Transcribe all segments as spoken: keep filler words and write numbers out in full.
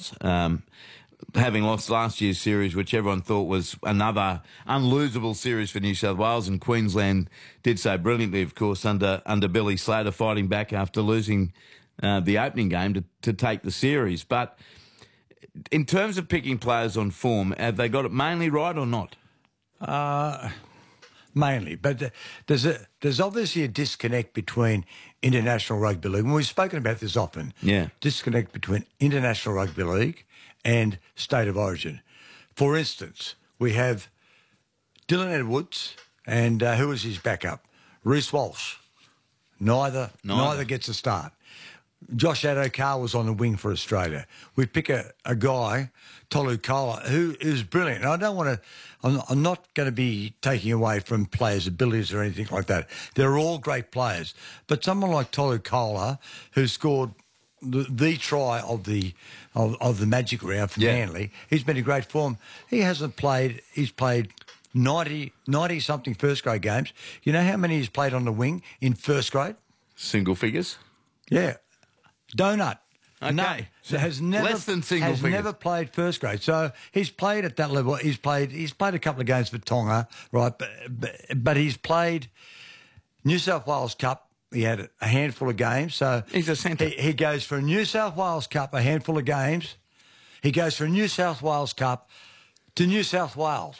Wales. Um, having lost last year's series, which everyone thought was another unlosable series for New South Wales, and Queensland did so brilliantly, of course, under under Billy Slater, fighting back after losing uh, the opening game to, to take the series. But in terms of picking players on form, have they got it mainly right or not? Uh, mainly, but uh, there's a there's obviously a disconnect between international rugby league, and we've spoken about this often. Yeah, disconnect between international rugby league and state of origin. For instance, we have Dylan Edwards, and uh, who was his backup? Reece Walsh. Neither, neither, neither gets a start. Josh Adokar was on the wing for Australia. We pick a, a guy, Tolu Kola, who is brilliant. And I don't want to, I'm, I'm not going to be taking away from players' abilities or anything like that. They're all great players. But someone like Tolu Kola, who scored the, the try of the of, of the Magic round for yeah. Manly, he's been in great form. He hasn't played, he's played ninety, ninety-something first-grade games. You know how many he's played on the wing in first grade? Single figures? Yeah. Donut. Okay. No, so has never less than single has figures. never played first grade. So he's played at that level. He's played he's played a couple of games for Tonga, right? But, but, but he's played New South Wales Cup. He had a handful of games. So he's a centre. He, he goes for a New South Wales Cup, a handful of games. He goes for a New South Wales Cup to New South Wales.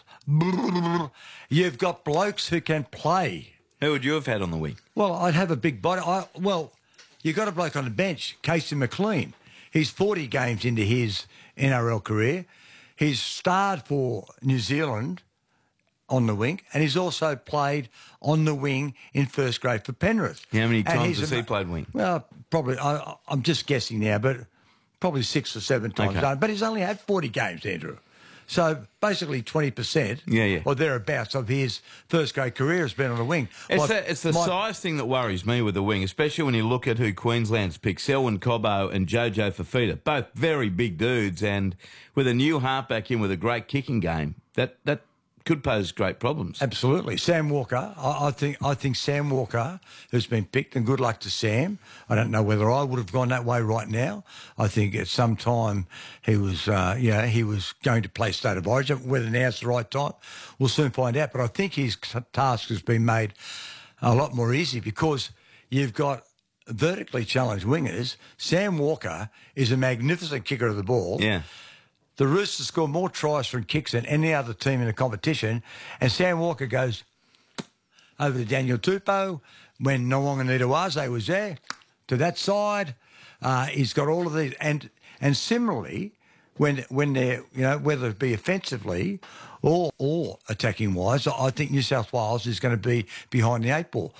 You've got blokes who can play. Who would you have had on the wing? Well, I'd have a big body. I, well. You got a bloke on the bench, Casey McLean. He's forty games into his N R L career. He's starred for New Zealand on the wing, and he's also played on the wing in first grade for Penrith. How many and times has a, he played wing? Well, probably, I, I'm just guessing now, but probably six or seven times. Okay. But he's only had forty games, Andrew. So basically twenty percent yeah, yeah. or thereabouts of his first-grade career has been on the wing. It's, my, the, it's the my, size thing that worries me with the wing, especially when you look at who Queensland's picked, Selwyn Cobbo and Jojo Fafita, both very big dudes, and with a new halfback in with a great kicking game, that, that could pose great problems. Absolutely. Sam Walker, I, I think I think Sam Walker has been picked, and good luck to Sam. I don't know whether I would have gone that way right now. I think at some time he was, uh, you know, he was going to play State of Origin. Whether now's the right time, we'll soon find out. But I think his task has been made a lot more easy because you've got vertically challenged wingers. Sam Walker is a magnificent kicker of the ball. Yeah. The Roosters score more tries from kicks than any other team in the competition, and Sam Walker goes over to Daniel Tupou when Nwanga Nitawaze was there, to that side. Uh, he's got all of these, and and similarly, when when they're, you know, whether it be offensively or or attacking wise, I think New South Wales is going to be behind the eight ball.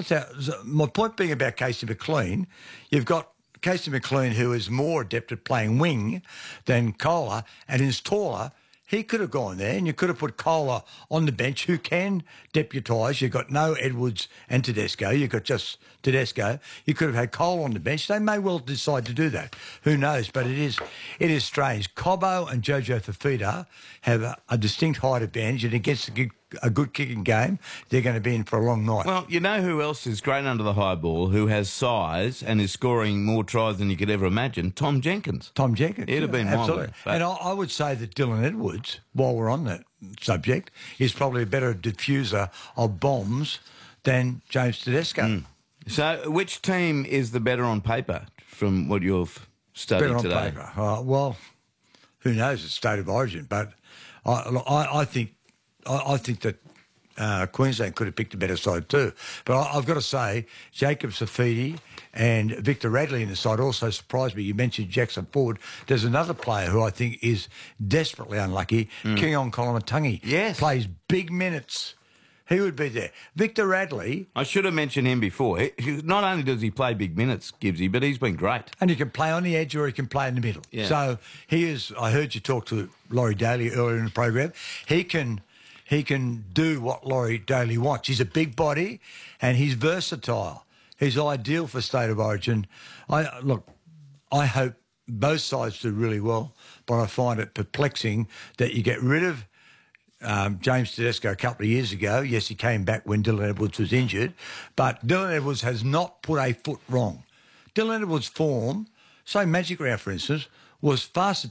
My point being about Casey McLean, you've got Casey McLean, who is more adept at playing wing than Kola, and is taller. He could have gone there, and you could have put Kola on the bench, who can deputise. You've got no Edwards and Tedesco. You've got just Tedesco. You could have had Kola on the bench. They may well decide to do that. Who knows? But it is it is strange. Cobbo and Jojo Fafita have a, a distinct height advantage, and against a good, a good kicking game, they're going to be in for a long night. Well, you know who else is great under the high ball, who has size and is scoring more tries than you could ever imagine? Tom Jenkins. Tom Jenkins. He'd have been absolutely. But... And I, I would say that Dylan Edwards, while we're on that subject, is probably a better diffuser of bombs than James Tedesco. Mm. So which team is the better on paper from what you've studied better on today? Paper. Uh, well, who knows? It's State of Origin. But I, I, I think I, I think that uh, Queensland could have picked a better side too. But I, I've got to say, Jacob Safidi and Victor Radley in the side also surprised me. You mentioned Jackson Ford. There's another player who I think is desperately unlucky, mm. Keon Kolomatangi. Yes. Plays big minutes. He would be there. Victor Radley. I should have mentioned him before. He, he, not only does he play big minutes, Gibbsy, but he's been great. And he can play on the edge or he can play in the middle. Yeah. So he is, I heard you talk to Laurie Daly earlier in the program. He can he can do what Laurie Daly wants. He's a big body and he's versatile. He's ideal for State of Origin. I Look, I hope both sides do really well, but I find it perplexing that you get rid of Um, James Tedesco a couple of years ago. Yes, he came back when Dylan Edwards was injured, but Dylan Edwards has not put a foot wrong. Dylan Edwards' form, say Magic Round, for instance, was far